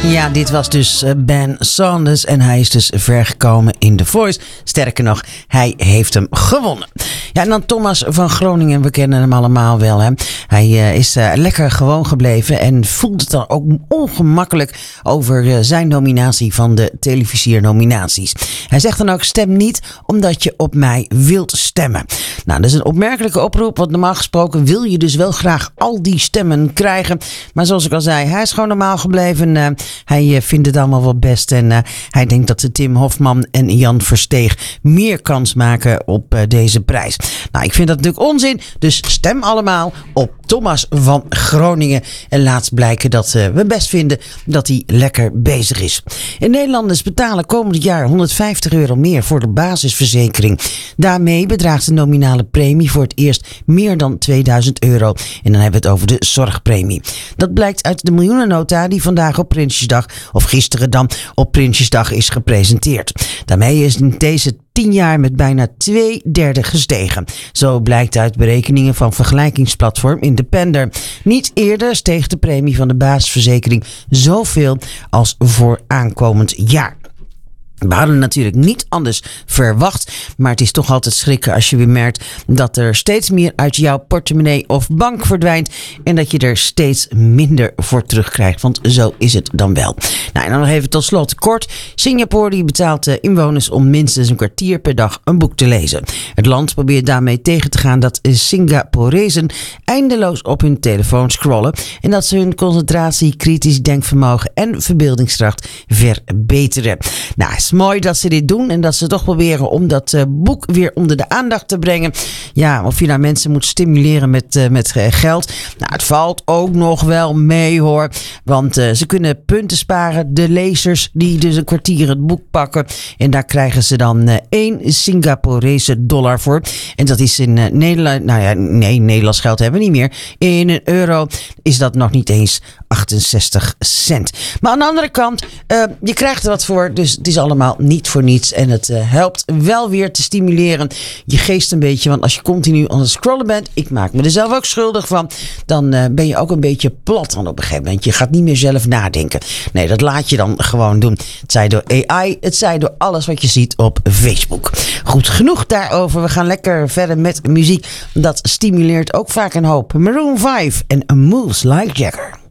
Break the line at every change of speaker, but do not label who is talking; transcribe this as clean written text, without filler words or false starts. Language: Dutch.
Ja, dit was dus Ben Saunders en hij is dus ver gekomen in The Voice. Sterker nog, hij heeft hem gewonnen. Ja, en dan Thomas van Groningen, we kennen hem allemaal wel. Hè? Hij is lekker gewoon gebleven en voelt het dan ook ongemakkelijk over zijn nominatie van de televisiernominaties. Hij zegt dan ook, stem niet omdat je op mij wilt stemmen. Nou, dat is een opmerkelijke oproep, want normaal gesproken wil je dus wel graag al die stemmen krijgen. Maar zoals ik al zei, hij is gewoon normaal gebleven. Hij vindt het allemaal wel best en hij denkt dat Tim Hofman en Jan Versteeg meer kans maken op deze prijs. Nou, ik vind dat natuurlijk onzin, dus stem allemaal op Thomas van Groningen en laat blijken dat we best vinden dat hij lekker bezig is. En Nederlanders betalen komend jaar €150 meer voor de basisverzekering. Daarmee bedraagt de nominale premie voor het eerst meer dan €2000. En dan hebben we het over de zorgpremie. Dat blijkt uit de miljoenennota die vandaag op Prinsjesdag, of gisteren dan op Prinsjesdag, is gepresenteerd. Daarmee is in deze 10 jaar met bijna 2/3 gestegen. Zo blijkt uit berekeningen van vergelijkingsplatform Independer. Niet eerder steeg de premie van de basisverzekering zoveel als voor aankomend jaar. We hadden natuurlijk niet anders verwacht, maar het is toch altijd schrikken als je weer merkt dat er steeds meer uit jouw portemonnee of bank verdwijnt en dat je er steeds minder voor terugkrijgt, want zo is het dan wel. Nou, en dan nog even tot slot kort. Singapore die betaalt inwoners om minstens een kwartier per dag een boek te lezen. Het land probeert daarmee tegen te gaan dat Singaporezen eindeloos op hun telefoon scrollen en dat ze hun concentratie, kritisch denkvermogen en verbeeldingskracht verbeteren. Nou, het is mooi dat ze dit doen en dat ze toch proberen om dat boek weer onder de aandacht te brengen. Ja, of je nou mensen moet stimuleren met geld. Nou, het valt ook nog wel mee hoor, want ze kunnen punten sparen. De lezers die dus een kwartier het boek pakken en daar krijgen ze dan 1 Singaporese dollar voor. En dat is in Nederland, nou ja, nee, Nederlands geld hebben we niet meer. In een euro is dat nog niet eens 68 cent. Maar aan de andere kant, je krijgt er wat voor, dus het is allemaal niet voor niets. En het helpt wel weer te stimuleren je geest een beetje. Want als je continu aan het scrollen bent, ik maak me er zelf ook schuldig van, dan ben je ook een beetje plat dan op een gegeven moment. Je gaat niet meer zelf nadenken. Nee, dat laat je dan gewoon doen. Het zij door AI, het zij door alles wat je ziet op Facebook. Goed, genoeg daarover. We gaan lekker verder met muziek. Dat stimuleert ook vaak een hoop. Maroon 5 en Moves Like Jagger.